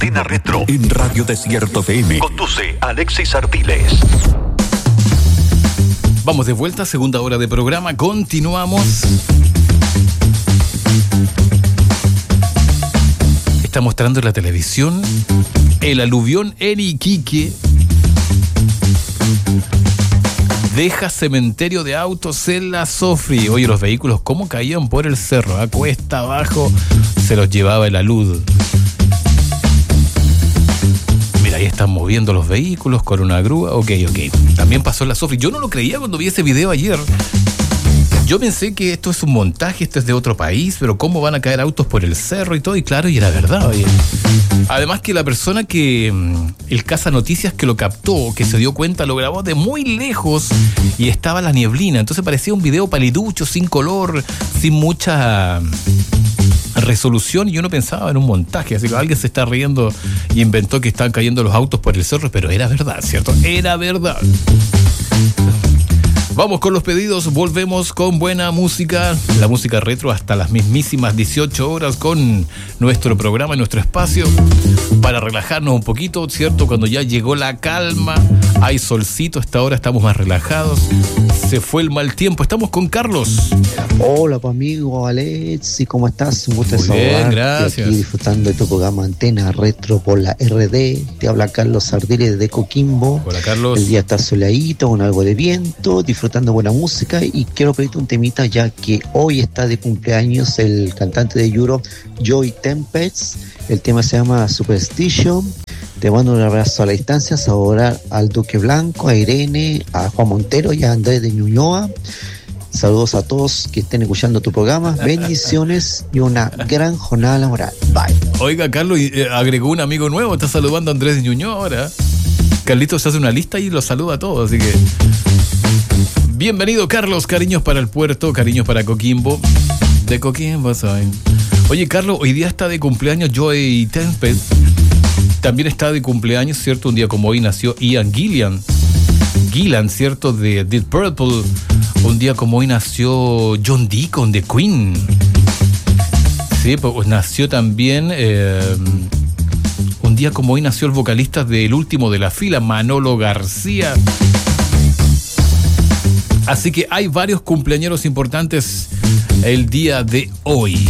Antena Retro en Radio Desierto FM. Conduce Alexis Artiles. Vamos de vuelta, segunda hora de programa. Continuamos. Está mostrando en la televisión el aluvión en Iquique. Deja cementerio de autos en la Sofri. Oye, los vehículos cómo caían por el cerro, a cuesta abajo se los llevaba el alud. Mira, ahí están moviendo los vehículos con una grúa. Ok. También pasó en la Sofri. Yo no lo creía cuando vi ese video ayer. Yo pensé que esto es un montaje, esto es de otro país, pero cómo van a caer autos por el cerro y todo, y claro, y era verdad. Oye. Además que la persona que, el cazanoticias que lo captó, que se dio cuenta, lo grabó de muy lejos y estaba la nieblina, entonces parecía un video paliducho, sin color, sin mucha resolución, y uno pensaba en un montaje, así que alguien se está riendo y inventó que estaban cayendo los autos por el cerro, pero era verdad, ¿cierto? Era verdad. Vamos con los pedidos, volvemos con buena música, la música retro hasta las mismísimas 18 horas con nuestro programa, nuestro espacio, para relajarnos un poquito, ¿cierto? Cuando ya llegó la calma, hay solcito, a esta hora estamos más relajados, se fue el mal tiempo, estamos con Carlos. Hola, pues amigo Alex, ¿cómo estás? Un gusto de saludarte. Bien, gracias. Aquí disfrutando de tu programa Antena Retro por la RD, te habla Carlos Ardiles de Coquimbo. Hola, Carlos. El día está soleadito, con algo de viento, disfrutando buena música, y quiero pedirte un temita ya que hoy está de cumpleaños el cantante de Europe, Joey Tempest. El tema se llama Superstition. Te mando un abrazo a la distancia, saludar al Duque Blanco, a Irene, a Juan Montero y a Andrés de Ñuñoa. Saludos a todos que estén escuchando tu programa, bendiciones y una gran jornada laboral. Bye. Oiga, Carlos, agregó un amigo nuevo, está saludando a Andrés de Ñuñoa ahora. Carlitos hace una lista y los saluda a todos, así que bienvenido, Carlos, cariños para el puerto, cariños para Coquimbo. De Coquimbo soy. Oye, Carlos, hoy día está de cumpleaños Joey Tempest. También está de cumpleaños, ¿cierto? Un día como hoy nació Ian Gillan, ¿cierto? De Deep Purple. Un día como hoy nació John Deacon de Queen. Sí, pues nació también... un día como hoy nació el vocalista del último de la fila, Manolo García. Así que hay varios cumpleañeros importantes el día de hoy.